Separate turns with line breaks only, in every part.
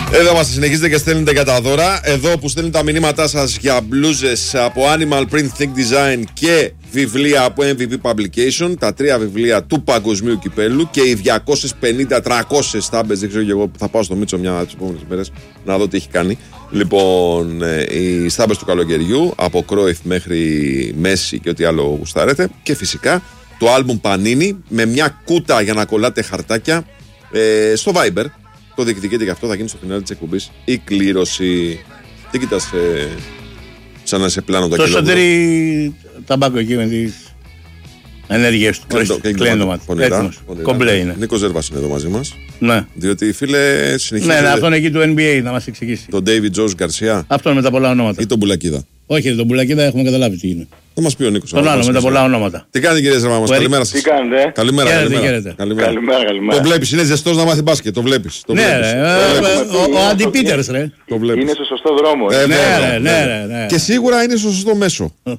Εδώ μας συνεχίζετε και στέλνετε για τα δώρα. Εδώ που στέλνετε τα μηνύματά σας για μπλούζες από Animal Print Think Design και βιβλία από MVP Publication. Τα 3 βιβλία του παγκοσμίου κυπέλου και οι 250-300 στάμπες. Δεν ξέρω και εγώ, θα πάω στο Μίτσο μια τις επόμενες μέρες να δω τι έχει κάνει. Λοιπόν, οι στάμπες του καλοκαιριού από Κρόιφ μέχρι Μέση και ό,τι άλλο γουστάρετε. Και φυσικά το άλμπουμ Πανίνι με μια κούτα για να κολλάτε χαρτάκια στο Viber. Το διεκδικείτε και αυτό, θα γίνει στο φινάλε της εκπομπής η κλήρωση. Τι κοιτάς σαν να είσαι πλάνο τα
το
κιλόγραμμα.
Το Σωτήρι ταμπάκο εκεί με τις ενέργειες του. Κλείνει το μάτι. Κομπλέ είναι.
Νίκος Ζέρβας είναι εδώ μαζί μας.
Ναι.
Διότι φίλε συνεχίζει.
Ναι, αυτόν εκεί του NBA να μας εξηγήσει.
Τον David Jones Garcia.
Αυτόν με τα πολλά ονόματα.
Ή τον Μπουλακίδα.
Όχι, τον Μπουλακίδα έχουμε καταλάβει τι είναι.
Θα μας πει ο Νίκος.
Τον άλλο με τα πολλά ονόματα.
Τι κάνετε κύριε Ζέρβα μας, καλημέρα σας.
Τι κάνετε.
Καλημέρα.
Καλημέρα.
Το βλέπεις, είναι ζεστός να μάθει μπάσκετ, το βλέπεις.
Ναι, ο Αντι Πίτερς ρε.
Είναι στο σωστό δρόμο.
Ναι.
Και σίγουρα είναι στο σωστό μέσο.
100%.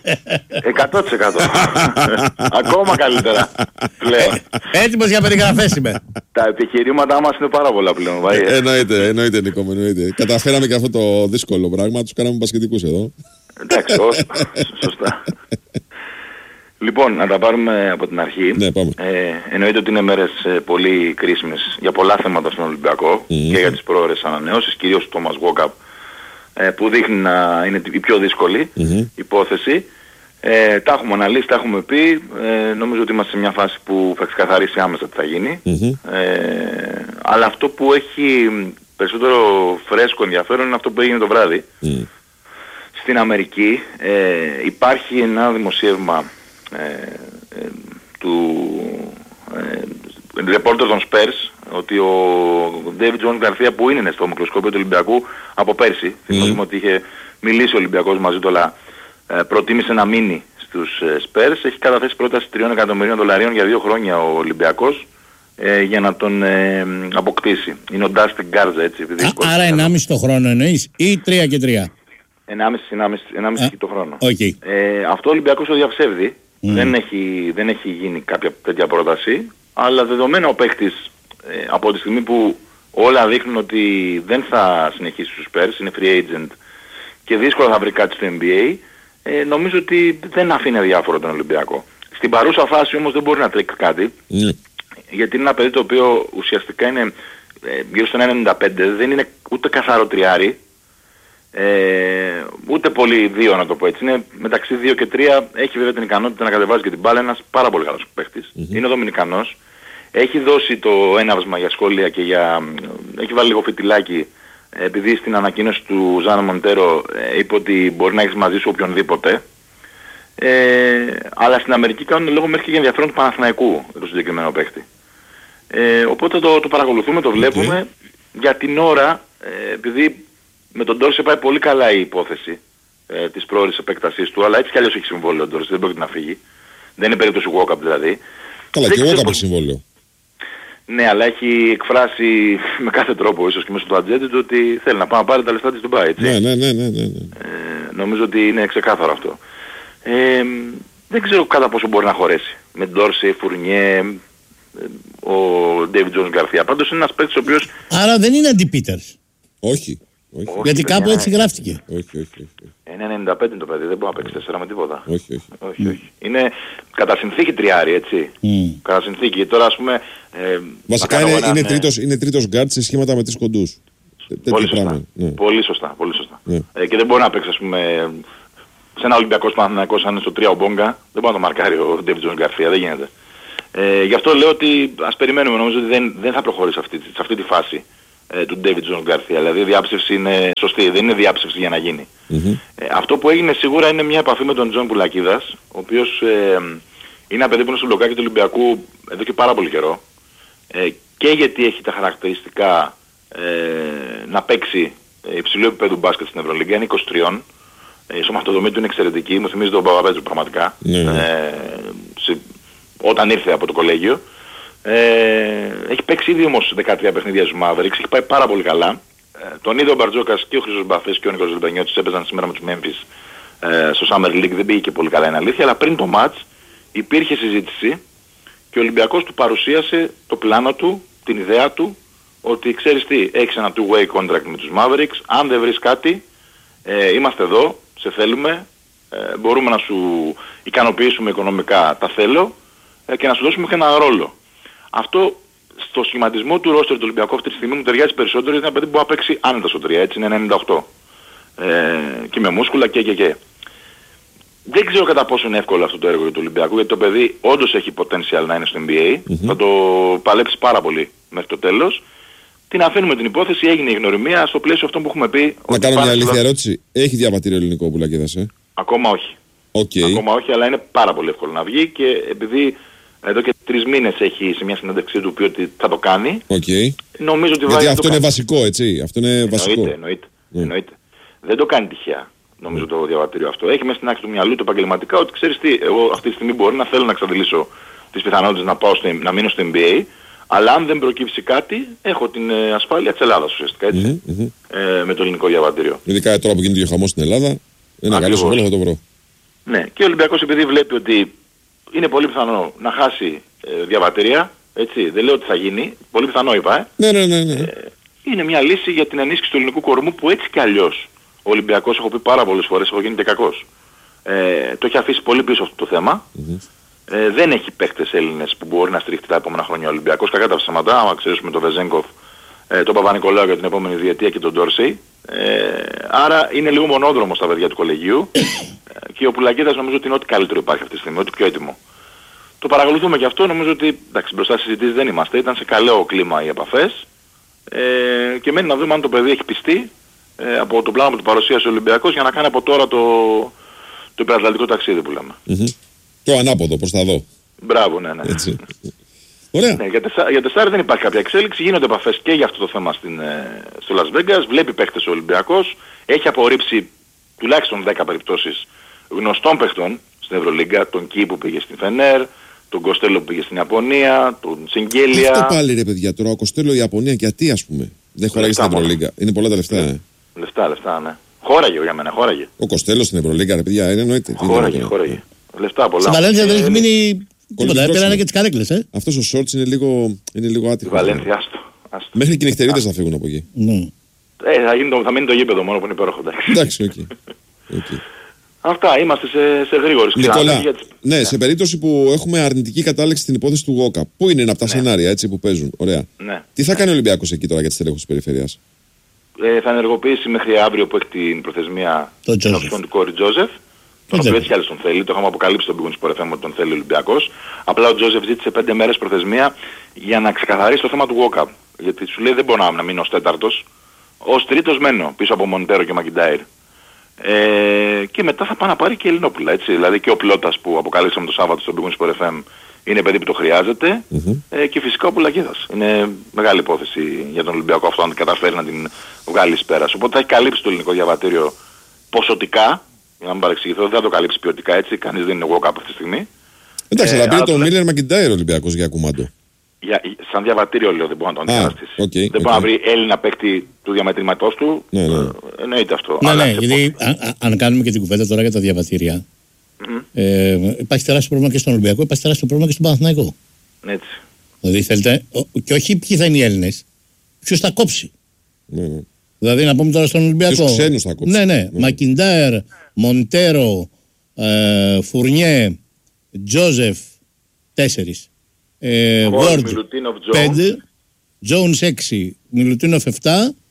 Ακόμα καλύτερα.
Έτοιμος για περιγραφές είμαι.
Τα επιχειρήματά μας είναι πάρα πολλά πλέον.
Εννοείται Νίκο, εννοείται. Καταφέραμε και αυτό το δύσκολο πράγμα, τους κάναμε μπασκετικούς εδώ.
Εντάξει, σωστά. Λοιπόν, να τα πάρουμε από την αρχή.
Ναι, πάμε.
Εννοείται ότι είναι μέρες πολύ κρίσιμες για πολλά θέματα στον Ολυμπιακό και για τις πρόορες ανανεώσεις, κυρίως το Thomas Walkup που δείχνει να είναι η πιο δύσκολη υπόθεση. Τα έχουμε αναλύσει, τα έχουμε πει. Νομίζω ότι είμαστε σε μια φάση που θα ξεκαθαρίσει άμεσα τι θα γίνει. Αλλά αυτό που έχει περισσότερο φρέσκο ενδιαφέρον είναι αυτό που έγινε το βράδυ. Στην Αμερική υπάρχει ένα δημοσίευμα του reporter των Spurs ότι ο David Jones Garcia που είναι στο μικροσκόπιο του Ολυμπιακού από πέρσι, θυμίζουμε ότι είχε μιλήσει ο Ολυμπιακός μαζί του, αλλά προτίμησε να μείνει στους Spurs, έχει καταθέσει πρόταση $3 εκατομμυρίων για 2 χρόνια ο Ολυμπιακός για να τον αποκτήσει. Είναι ο Dustin Garza, έτσι.
Άρα 1,5 το χρόνο εννοείς ή 3 και 3?
1,5 το χρόνο.
Okay.
Αυτό ο Ολυμπιακός το διαψεύδει. Δεν έχει γίνει κάποια τέτοια πρόταση, αλλά δεδομένα ο παίκτης από τη στιγμή που όλα δείχνουν ότι δεν θα συνεχίσει στους Spurs, είναι free agent και δύσκολα θα βρει κάτι στο NBA, νομίζω ότι δεν αφήνει αδιάφορο τον Ολυμπιακό. Στην παρούσα φάση όμως δεν μπορεί να τρέξει κάτι, γιατί είναι ένα παιδί το οποίο ουσιαστικά είναι γύρω στο 1,95, δεν είναι ούτε καθαρό τριάρι, ούτε πολύ 2 να το πω έτσι, είναι μεταξύ 2 και 3, έχει βέβαια την ικανότητα να κατεβάζει και την μπάλα, ένας πάρα πολύ καλός παίχτης, είναι Δομινικανός, έχει δώσει το έναυσμα για σχόλια και έχει βάλει λίγο φιτιλάκι, επειδή στην ανακοίνωση του Ζάνο Μοντέρο είπε ότι μπορεί να έχεις μαζί σου οποιονδήποτε, αλλά στην Αμερική κάνουν λόγο μέχρι και για ενδιαφέρον του Παναθηναϊκού το συγκεκριμένο παίχτη. Οπότε το παρακολουθούμε, το βλέπουμε. Για την ώρα, επειδή με τον Ντόρσε πάει πολύ καλά η υπόθεση της πρόορης επέκτασής του, αλλά έτσι κι αλλιώς έχει συμβόλαιο ο Ντόρσε, δεν πρόκειται να φύγει. Δεν είναι περίπτωση Walkup δηλαδή.
Καλά, και Walkup έχει συμβόλαιο.
Ναι, αλλά έχει εκφράσει με κάθε τρόπο, ίσως και μέσω του ατζέντη του, ότι θέλει να πάει να πάρει τα λεφτά της Ντουμπάι, έτσι.
Ναι.
Νομίζω ότι είναι ξεκάθαρο αυτό. Δεν ξέρω κατά πόσο μπορεί να χωρέσει. Με Ντόρσε, Φουρνιέ, ο David Jones Garcia. Πάντως είναι ένας παίκτης ο οποίος...
Άρα δεν είναι Αντι Πίτερς.
Όχι.
Γιατί κάπου έτσι γράφτηκε.
Όχι.
Είναι 95 το παιδί, δεν μπορεί να παίξει 4 με τίποτα.
Όχι.
Είναι κατά συνθήκη τριάρι, έτσι. Κατά συνθήκη. Τώρα ας πούμε...
βασικά είναι τρίτος γκάρτ σε σχήματα με 3 κοντούς.
Πολύ σωστά. Και δεν μπορεί να παίξει, ας πούμε, σε ένα Ολυμπιακός Παναθηναϊκός, αν είναι στο 3 ο Μπόγκα, δεν μπορεί να το μαρκάρει ο David Jones Garcia, δεν γίνεται. Γι' αυτό λέω ότι ας περιμένουμε, νομίζω ότι δεν θα προχωρήσει σε αυτή τη φάση του David Jones Garcia. Δηλαδή η διάψευση είναι σωστή, δεν είναι διάψευση για να γίνει. Αυτό που έγινε σίγουρα είναι μια επαφή με τον Τζον Πουλακίδας, ο οποίος είναι ένα παιδί που είναι στο μπλοκάκι του Ολυμπιακού εδώ και πάρα πολύ καιρό, και γιατί έχει τα χαρακτηριστικά να παίξει υψηλού επίπεδου μπάσκετ στην Ευρωλίγκα, είναι 23, η σωματοδομή του είναι εξαιρετική, μου θυμίζει τον Παπαπέτρου πραγματικά, όταν ήρθε από το κολέγιο. Έχει παίξει ήδη όμως 13 παιχνίδια στους Mavericks, έχει πάει πάρα πολύ καλά. Τον είδε ο Μπαρτζόκας και ο Χρήστος Μπαφές και ο Νίκος Λιμπανιώτης έπαιζαν σήμερα με τους Memphis στο Summer League, δεν πήγε και πολύ καλά, είναι αλήθεια, αλλά πριν το match υπήρχε συζήτηση και ο Ολυμπιακός του παρουσίασε το πλάνο του, την ιδέα του, ότι ξέρεις τι, έχεις ένα two-way contract με τους Mavericks, αν δεν βρεις κάτι, είμαστε εδώ, σε θέλουμε, μπορούμε να σου ικανοποιήσουμε οικονομικά, τα θέλω, και να σου δώσουμε και ένα ρόλο. Αυτό στο σχηματισμό του roster του Ολυμπιακού αυτή τη στιγμή μου ταιριάζει περισσότερο, γιατί είναι ένα παιδί που μπορεί να παίξει άνετα στο 3, έτσι είναι 98. Και με μούσκουλα και. Δεν ξέρω κατά πόσο είναι εύκολο αυτό το έργο για το Ολυμπιακό, γιατί το παιδί όντως έχει potential να είναι στο NBA, θα το παλέψει πάρα πολύ μέχρι το τέλος. Την αφήνουμε την υπόθεση, έγινε η γνωριμία στο πλαίσιο αυτό που έχουμε πει.
Να κάνω μια αλήθεια ερώτηση. Έχει διαβατήριο ελληνικό ο Πουλακίδας,
Ακόμα όχι. Ακόμα όχι, αλλά είναι πάρα πολύ εύκολο να βγει και επειδή εδώ και 3 μήνες έχει σε μια συνέντευξή του πει ότι θα το κάνει. Νομίζω ότι
γιατί αυτό είναι βασικό, έτσι. Αυτό είναι βασικό.
Εννοείται. Δεν το κάνει τυχαία, νομίζω, το διαβατήριο αυτό. Έχει μέσα στην άκρη του μυαλού του επαγγελματικά ότι ξέρεις τι, εγώ αυτή τη στιγμή μπορεί να θέλω να εξαντλήσω τις πιθανότητες να μείνω στο NBA, αλλά αν δεν προκύψει κάτι, έχω την ασφάλεια της Ελλάδας ουσιαστικά, έτσι. Με το ελληνικό διαβατήριο.
Ειδικά τώρα που γίνεται και ο χαμός στην Ελλάδα, ένα καλό συμβόλαιο θα το βρω.
Ναι, και ο Ολυμπιακός επειδή βλέπει ότι είναι πολύ πιθανό να χάσει διαβατήρια, έτσι, δεν λέω ότι θα γίνει, πολύ πιθανό είπα,
Ναι.
Είναι μια λύση για την ενίσχυση του ελληνικού κορμού που έτσι κι αλλιώς ο Ολυμπιακός, έχω πει πάρα πολλές φορές, έχω γίνει και κακός. Το έχει αφήσει πολύ πίσω αυτό το θέμα. Δεν έχει παίκτες Έλληνες που μπορεί να στηριχτεί τα επόμενα χρόνια ο Ολυμπιακός. Κακά τα ψέματα, άμα ξέρουμε τον Βεζέγκοφ, τον Παπα-Νικολάου για την επόμενη διετία και τον Ντόρσεϊ. Άρα είναι λίγο μονόδρομο στα παιδιά του κολεγίου. Και ο Πουλακίδας νομίζω ότι είναι ό,τι καλύτερο υπάρχει αυτή τη στιγμή, ό,τι πιο έτοιμο. Το παρακολουθούμε και αυτό, νομίζω ότι εντάξει, μπροστά στις συζητήσεις δεν είμαστε. Ήταν σε καλό κλίμα οι επαφές. Και μένει να δούμε αν το παιδί έχει πιστεί από το πλάνο που του παρουσίασε ο Ολυμπιακός για να κάνει από τώρα το υπερατλαντικό ταξίδι που λέμε.
Το ανάποδο, προς τα δω.
Μπράβο, ναι.
Έτσι. Ωραία.
Ναι, για Τεσάρι δεν υπάρχει κάποια εξέλιξη, γίνονται επαφές και για αυτό το θέμα στο Las Vegas, βλέπει παίχτες ο Ολυμπιακός, έχει απορρίψει τουλάχιστον 10 περιπτώσεις γνωστών παίχτων στην Ευρωλίγκα, τον Κι που πήγε στην Φενέρ, τον Κοστέλο που πήγε στην Ιαπωνία, τον Σιγγέλια.
Αυτό πάλι ρε παιδιά τώρα, ο Κοστέλο η Ιαπωνία γιατί ας πούμε, δεν χωράγει στην Ευρωλίγκα, είναι πολλά τα λεφτά.
Λεφτά, ναι. Χώραγε για μένα, χώραγε.
Ο Κοστέλο στην Ευρωλίγκα ρε παιδιά, εννοείται.
Χώραγε. Λεφτά πολλά.
Στην Βαλένθια δεν έχει μείνει τίποτα, πήρανε και τις καρέκλες,
Αυτός ο Σόρτς είναι λίγο άτυχο.
Βαλένθια, άστο.
Μέχρι και οι νυχτερίδες θα φύγουν από εκεί.
Θα μείνει το γήπεδο μόνο που είναι υπέροχο.
Εντάξει, οκ.
Αυτά, είμαστε σε γρήγορη
Νικόλα, ναι, σε περίπτωση που έχουμε αρνητική κατάληξη στην υπόθεση του Γόκα, πού είναι από τα σενάρια έτσι, που παίζουν, ωραία.
Ναι.
Τι θα κάνει ο Ολυμπιακός εκεί τώρα για τις τελέχους της περιφέρειας?
Θα ενεργοποιήσει μέχρι αύριο που έχει την προθεσμία την οψιόν του Κόρη Τζόζεφ. Τον οποίο έτσι κι άλλως τον θέλει, το είχαμε αποκαλύψει στον Big Sport FM ότι τον θέλει ο Ολυμπιακός. Απλά ο Τζόζεφ ζήτησε 5 μέρες προθεσμία για να ξεκαθαρίσει το θέμα του walk-up. Γιατί σου λέει δεν μπορώ να μείνω ως τέταρτος. Ως τρίτος μένω πίσω από Μοντέρο και Μακιντάιρ. Και μετά θα πάει να πάρει και Ελληνόπουλα, έτσι. Δηλαδή και ο Πλώτας που αποκαλύψαμε το Σάββατο στον Big Sport FM είναι παιδί που το χρειάζεται. Και φυσικά ο Πουλακίδας. Είναι μεγάλη υπόθεση για τον Ολυμπιακό αυτό αν καταφέρει να την βγάλει εις πέρας. Οπότε θα έχει καλύψει το ελληνικό διαβατήριο ποσοτικά. Για να μην παρεξηγηθώ, δεν θα το καλύψει ποιοτικά, έτσι. Κανείς δεν είναι walk-up αυτή τη στιγμή.
Εντάξει, αλλά πήρε τον Μίλλερ Μακιντάιρ ο Ολυμπιακός για κουμάντο.
Σαν διαβατήριο λέω, δεν μπορεί να τον αντικαταστήσει. Δεν μπορεί να βρει Έλληνα παίκτη του διαμετρήματός του. Εννοείται αυτό.
Ναι, γιατί αν κάνουμε και την κουβέντα τώρα για τα διαβατήρια, υπάρχει τεράστιο πρόβλημα και στον Ολυμπιακό, υπάρχει τεράστιο πρόβλημα και στον Παναθηναϊκό.
Έτσι.
Δηλαδή θέλετε, και όχι ποιοι θα είναι οι Έλληνες, ποιος θα κόψει. Δηλαδή να πούμε τώρα στον Ολυμπιακό.
Ποιους ξένους θα κόψει.
Ναι. Μακιντάιρ, Μοντέρο, Φουρνιέ, Τζόζεφ, 4. Βόρτ 5, Τζόουνς 6, Μιλουτίνοφ 7,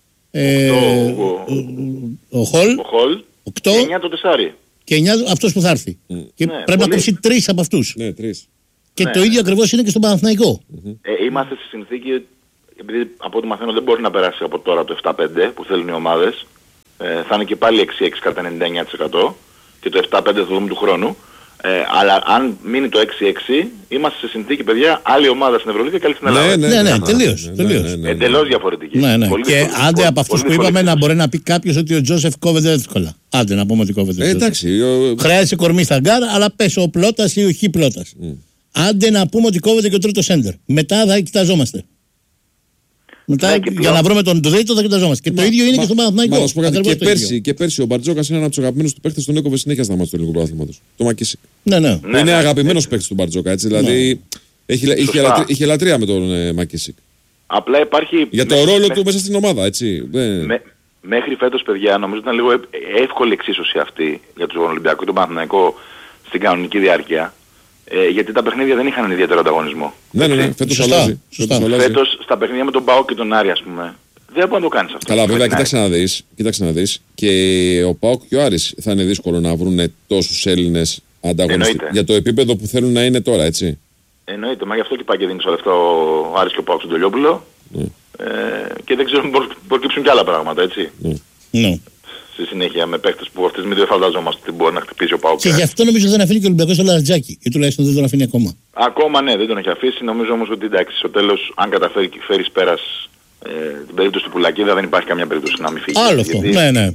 ο Χολ 8
και 9 το τεσάρι.
Και 9 αυτός που θα έρθει. Και πρέπει να κόψει 3 από αυτούς.
Ναι, 3.
Και το ίδιο ακριβώς είναι και στον Παναθηναϊκό.
Είμαστε στη συνθήκη, επειδή από ό,τι μαθαίνω δεν μπορεί να περάσει από τώρα το 7-5 που θέλουν οι ομάδες. Θα είναι και πάλι 6-6 κατά 99% και το 7-5 θα δούμε του χρόνου. Αλλά αν μείνει το 6-6, είμαστε σε συνθήκη, παιδιά, άλλη ομάδα στην Ευρωλίγα και άλλη στην Ελλάδα.
Ναι, τελείως.
Εντελώς διαφορετική.
Και άντε από αυτούς που είπαμε να μπορεί να πει κάποιος ότι ο Τζόσεφ κόβεται εύκολα. Άντε να πούμε ότι κόβεται.
Εντάξει.
Χρειάζεται κορμί στα γκάρ, αλλά πες ο Πλώτας ή ο Χ Πλώτας. Άντε να πούμε ότι κόβεται και ο τρίτος σέντερ. Μετά θα κοιταζόμαστε. Μετά για να βρούμε τον τρίτο θα κοιταζόμαστε. Και το ίδιο είναι και στο Παναθηναϊκό.
Και πέρσι ο Μπαρτζόκας είναι ένα από τους αγαπημένους του παίκτες, τον έκοβε συνέχεια στα μάτια του ελληνικού πρωταθλήματος. Το Μακίσικ.
Ναι.
Είναι αγαπημένος παίκτης του Μπαρτζόκα, έτσι. Δηλαδή είχε λατρεία με τον Μακίσικ.
Απλά υπάρχει...
Για το ρόλο του μέσα στην ομάδα, έτσι.
Μέχρι φέτος, παιδιά, νομίζω ήταν λίγο εύκολη εξίσωση αυτή για τους Ολυμπιακούς και τον Παναθηναϊκό στην κανονική διάρκεια. Γιατί τα παιχνίδια δεν είχαν ιδιαίτερο ανταγωνισμό.
Ναι, φέτος αλλάζει.
Φέτος στα παιχνίδια με τον ΠΑΟΚ και τον Άρη, ας πούμε, δεν μπορεί να το κάνεις αυτό.
Καλά, βέβαια, κοίταξε να δεις. Και ο ΠΑΟΚ και ο Άρης θα είναι δύσκολο να βρουν τόσους Έλληνες ανταγωνιστές για το επίπεδο που θέλουν να είναι τώρα, έτσι.
Εννοείται, μα γι' αυτό και πάει και δίνει στο λεφτό ο Άρης και ο ΠΑΟΚ στον Τολιόπουλο. Και δεν ξέρω, μπορεί να προκύψουν και άλλα πράγματα, έτσι.
Ναι.
Στη συνέχεια με παίκτες που αυτή τη στιγμή δεν φανταζόμαστε ότι μπορεί να χτυπήσει ο ΠΑΟΚ.
Και γι' αυτό νομίζω δεν αφήνει και ο Ολυμπιακός ο Λαρετζάκη, ή τουλάχιστον δεν τον αφήνει ακόμα.
Ακόμα ναι, δεν τον έχει αφήσει. Νομίζω όμως ότι εντάξει, στο τέλος, αν καταφέρει και φέρει πέρας την περίπτωση του Πουλακίδα, δεν υπάρχει καμία περίπτωση να μην φύγει.
Άλλο αυτό. Ναι.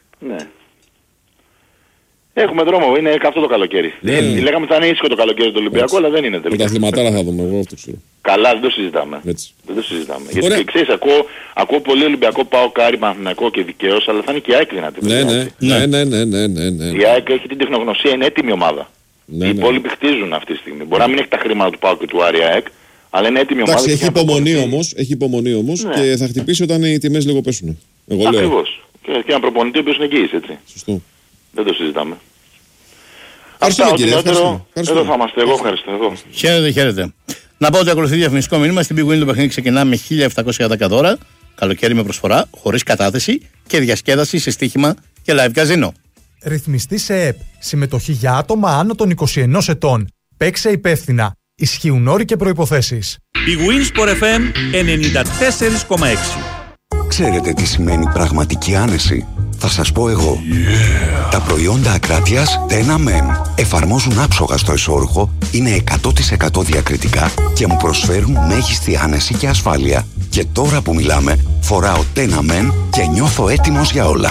Έχουμε δρόμο, είναι καυτό το καλοκαίρι. Λέγαμε ότι θα είναι ήσυχο το καλοκαίρι του Ολυμπιακού, αλλά δεν είναι τελικά.
Πρωταθληματάρα θα δούμε, εγώ αυτό ξέρω.
Καλά, δεν το συζητάμε. Δεν το συζητάμε. Γιατί ξέρεις, ακούω πολύ Ολυμπιακό, ΠΑΟΚ, Άρη, Παναθηναϊκό και δικαίως, αλλά θα είναι και η ΑΕΚ δυνατή.
Ναι.
Η ΑΕΚ έχει την τεχνογνωσία, είναι έτοιμη ομάδα. Οι υπόλοιποι χτίζουν αυτή τη στιγμή. Μπορεί να μην έχει τα χρήματα του ΠΑΟΚ και του Άρη ΑΕΚ, αλλά είναι έτοιμη ομάδα.
Έχει υπομονή όμως και θα χτυπήσει όταν οι τιμές λίγο πέσουν.
Ακριβώς. Και έναν προπονητή ο οποίος είναι εγγύης, έτσι.
Σωστό.
Δεν το συζητάμε.
Αυτά,
ό,τι νεότερο, εδώ θα είμαστε. Εγώ ευχαριστώ.
Χαίρετε. Να πω ότι ακολουθεί διαφημιστικό μήνυμα. Στην Big Win το παιχνίδι ξεκινά με 1.710 δώρα. Καλοκαίρι με προσφορά, χωρίς κατάθεση και διασκέδαση σε στοίχημα και live καζίνο.
Ρυθμιστή σε ΕΠ. Συμμετοχή για άτομα άνω των 21 ετών. Παίξε υπεύθυνα. Ισχύουν όροι και προϋποθέσεις.
Big Win Sport FM 94,6.
Ξέρετε τι σημαίνει πραγματική άνεση? Θα σας πω εγώ. Τα προϊόντα ακράτειας Tena Men εφαρμόζουν άψογα στο εσώρουχο, είναι 100% διακριτικά και μου προσφέρουν μέγιστη άνεση και ασφάλεια. Και τώρα που μιλάμε, φοράω Tena Men και νιώθω έτοιμος για όλα.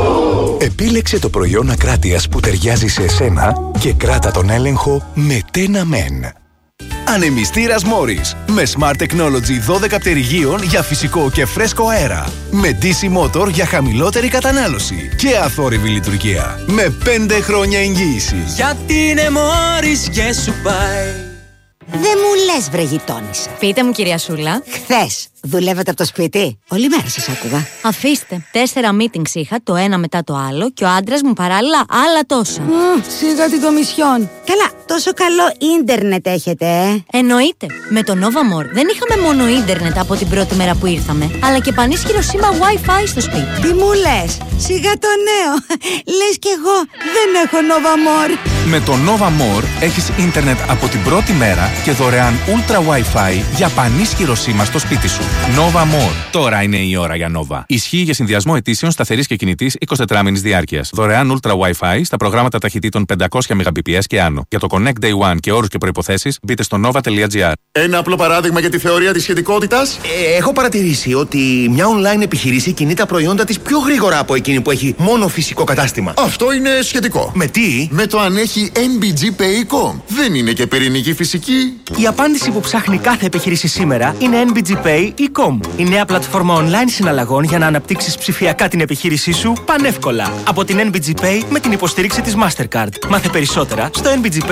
Επίλεξε το προϊόν ακράτειας που ταιριάζει σε εσένα και κράτα τον έλεγχο με Tena Men. Ανεμιστήρας Morris με Smart Technology 12 πτερυγίων για φυσικό και φρέσκο αέρα. Με DC Motor για χαμηλότερη κατανάλωση και αθόρυβη λειτουργία. Με 5 χρόνια εγγύηση.
Γιατί είναι Morris και σου πάει.
Δεν μου λες, βρε γειτόνισσα.
Πείτε μου, κυρία Σούλα.
Χθες δουλεύετε από το σπίτι? Όλη μέρα σας άκουγα.
Αφήστε. 4 meetings είχα, το ένα μετά το άλλο, και ο άντρας μου παράλληλα άλλα τόσα.
Σίγα την κομισιόν. Καλά, τόσο καλό ίντερνετ έχετε,
Εννοείται. Με το Nova More δεν είχαμε μόνο ίντερνετ από την πρώτη μέρα που ήρθαμε, αλλά και πανίσχυρο σήμα Wi-Fi στο σπίτι.
Τι μου λες? Σιγά το νέο. Λες κι εγώ δεν έχω Nova More.
Με το Nova More έχεις ίντερνετ από την πρώτη μέρα και δωρεάν Ultra Wi-Fi για πανίσχυρο σήμα στο σπίτι σου. Nova More. Τώρα είναι η ώρα για Nova. Ισχύει για συνδυασμό αιτήσεων σταθερής και κινητής 24 μήνες διάρκειας. Δωρεάν Ultra Wi-Fi στα προγράμματα ταχυτήτων 500 Mbps και άνω. Για το Connect Day One και όρους και προϋποθέσεις μπείτε στο nova.gr.
Ένα απλό παράδειγμα για τη θεωρία της σχετικότητας.
Έχω παρατηρήσει ότι μια online επιχείρηση κινεί τα προϊόντα της πιο γρήγορα από εκείνη που έχει μόνο φυσικό κατάστημα.
Αυτό είναι σχετικό.
Με τι?
Με το αν έχει NBG Pay.com. Δεν είναι και πυρηνική φυσική.
Η απάντηση που ψάχνει κάθε επιχείρηση σήμερα είναι NBG Pay.com. Η νέα πλατφόρμα online συναλλαγών για να αναπτύξεις ψηφιακά την επιχείρησή σου πανεύκολα. Από την NBG Pay με την υποστήριξη της Mastercard. Μάθε περισσότερα στο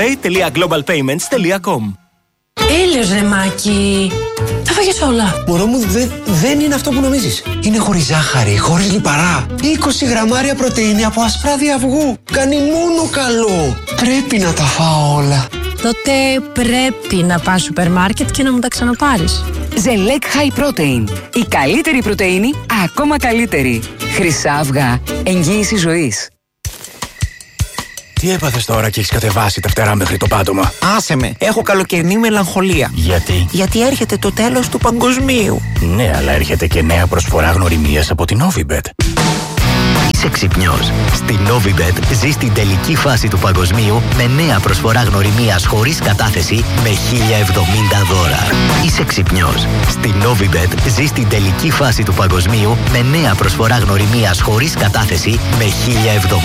nbgpay.globalpayments.com.
Έλεος ρε Μάκη, τα φάγες όλα.
Μωρό μου, δεν είναι αυτό που νομίζεις. Είναι χωρίς ζάχαρη, χωρίς λιπαρά. 20 γραμμάρια πρωτεΐνη από ασπράδι αυγού. Κάνει μόνο καλό. Πρέπει να τα φάω όλα.
Τότε πρέπει να πας σούπερ μάρκετ και να μου τα ξαναπάρεις.
Zelec High Protein. Η καλύτερη πρωτεΐνη, ακόμα καλύτερη. Χρυσά αυγά. Εγγύηση ζωής.
Τι έπαθες τώρα και έχεις κατεβάσει τα φτερά μέχρι το πάτωμα?
Άσε με, έχω καλοκαιρινή μελαγχολία.
Γιατί?
Γιατί έρχεται το τέλος του παγκοσμίου.
Ναι, αλλά έρχεται και νέα προσφορά γνωριμίας από την Novibet.
Είσαι ξυπνιός. Στη Novibet ζεις την τελική φάση του παγκοσμίου με νέα προσφορά γνωριμίας χωρίς κατάθεση με 1070 δώρα. Είσαι ξυπνιός. Στη Novibet ζεις την τελική φάση του παγκοσμίου με νέα προσφορά γνωριμίας χωρίς κατάθεση με 1070